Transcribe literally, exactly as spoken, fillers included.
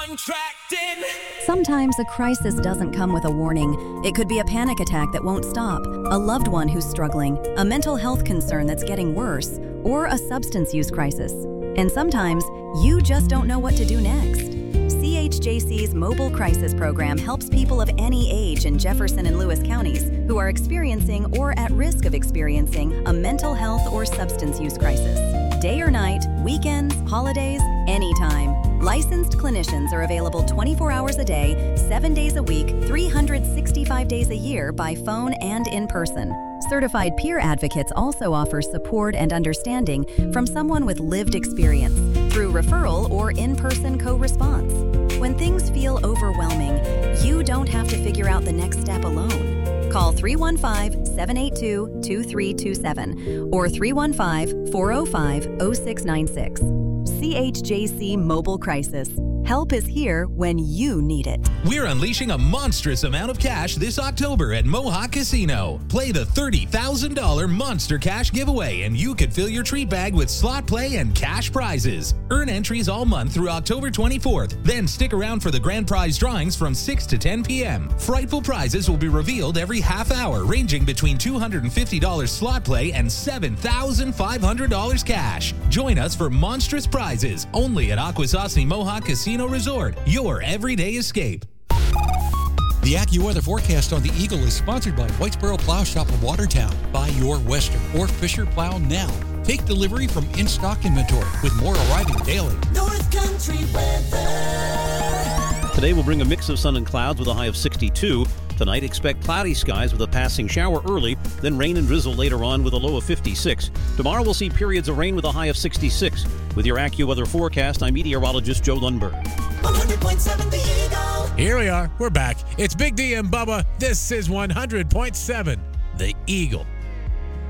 Sometimes a crisis doesn't come with a warning. It could be a panic attack that won't stop, a loved one who's struggling, a mental health concern that's getting worse, or a substance use crisis. And sometimes you just don't know what to do next. C H J C's Mobile Crisis Program helps people of any age in Jefferson and Lewis counties who are experiencing or at risk of experiencing a mental health or substance use crisis. Day or night, weekends, holidays, anytime. Licensed clinicians are available twenty-four hours a day, seven days a week, three hundred sixty-five days a year by phone and in person. Certified peer advocates also offer support and understanding from someone with lived experience through referral or in-person co-response. When things feel overwhelming, you don't have to figure out the next step alone. Call three one five, seven eight two, two three two seven or three one five, four oh five, oh six nine six. C H J C Mobile Crisis. Help is here when you need it. We're unleashing a monstrous amount of cash this October at Mohawk Casino. Play the thirty thousand dollars Monster Cash giveaway and you could fill your treat bag with slot play and cash prizes. Earn entries all month through October twenty-fourth. Then stick around for the grand prize drawings from six to ten p.m. Frightful prizes will be revealed every half hour, ranging between two hundred fifty dollars slot play and seven thousand five hundred dollars cash. Join us for monstrous prizes only at Akwesasne Mohawk Casino Resort, your everyday escape. The AccuWeather forecast on the Eagle is sponsored by Whitesboro Plow Shop of Watertown. Buy your Western or Fisher plow now. Take delivery from in-stock inventory with more arriving daily. North Country weather. Today will bring a mix of sun and clouds with a high of sixty-two. Tonight, expect cloudy skies with a passing shower early, then rain and drizzle later on with a low of fifty-six. Tomorrow we'll see periods of rain with a high of sixty-six. With your AccuWeather forecast, I'm meteorologist Joe Lundberg. one hundred point seven The Eagle. Here we are. We're back. It's Big D and Bubba. This is one hundred point seven The Eagle.